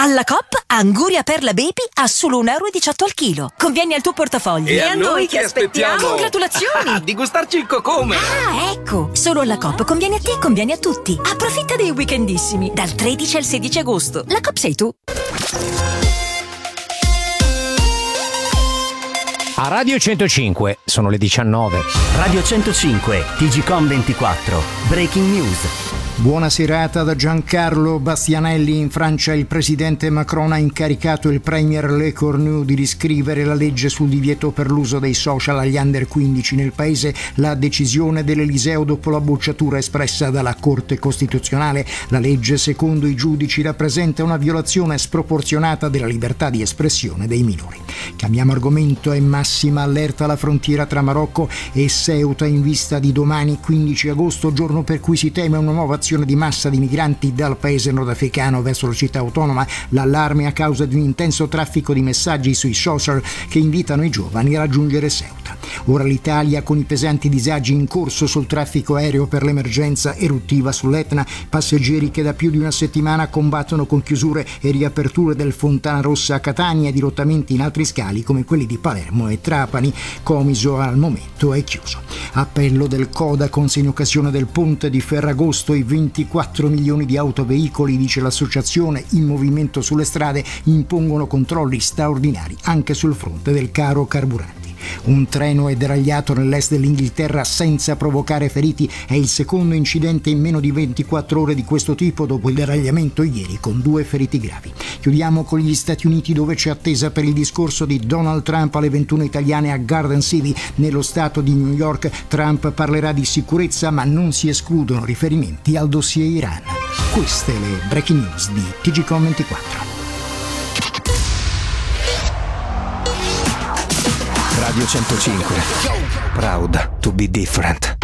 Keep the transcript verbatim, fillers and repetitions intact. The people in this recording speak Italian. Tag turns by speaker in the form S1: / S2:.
S1: Alla Coop, Anguria Perla Baby a solo un euro e diciotto al chilo. Conviene al tuo portafoglio.
S2: E, e a noi che aspettiamo?
S1: Congratulazioni!
S2: Di gustarci il cocome!
S1: Ah, ecco! Solo alla Coop conviene a te e conviene a tutti. Approfitta dei weekendissimi, dal tredici al sedici agosto. La Coop sei tu.
S3: A Radio centocinque sono le diciannove.
S4: Radio centocinque, T G Com ventiquattro, Breaking News.
S5: Buona serata da Giancarlo Bastianelli. In Francia il presidente Macron ha incaricato il premier Le Cornu di riscrivere la legge sul divieto per l'uso dei social agli under quindici nel paese. La decisione dell'Eliseo dopo la bocciatura espressa dalla Corte Costituzionale. La legge, secondo i giudici, rappresenta una violazione sproporzionata della libertà di espressione dei minori. Cambiamo argomento. È massima allerta alla frontiera tra Marocco e Ceuta in vista di domani quindici agosto, giorno per cui si teme una nuova azione di massa di migranti dal paese nordafricano verso la città autonoma. L'allarme a causa di un intenso traffico di messaggi sui social che invitano i giovani a raggiungere Ceuta. Ora l'Italia con i pesanti disagi in corso sul traffico aereo per l'emergenza eruttiva sull'Etna, passeggeri che da più di una settimana combattono con chiusure e riaperture del Fontana Rossa a Catania e dirottamenti in altri scali come quelli di Palermo e Trapani. Comiso al momento è chiuso. Appello del Codacons in occasione del ponte di Ferragosto. I ventiquattro milioni di autoveicoli, dice l'associazione in movimento sulle strade, impongono controlli straordinari anche sul fronte del caro carburanti. Un treno è deragliato nell'est dell'Inghilterra senza provocare feriti. È il secondo incidente in meno di ventiquattro ore di questo tipo dopo il deragliamento ieri con due feriti gravi. Chiudiamo con gli Stati Uniti, dove c'è attesa per il discorso di Donald Trump alle ventuno italiane a Garden City nello stato di New York. Trump parlerà di sicurezza ma non si escludono riferimenti al dossier Iran. Queste le breaking news di T G Com ventiquattro.
S3: Radio centocinque. Proud to be different.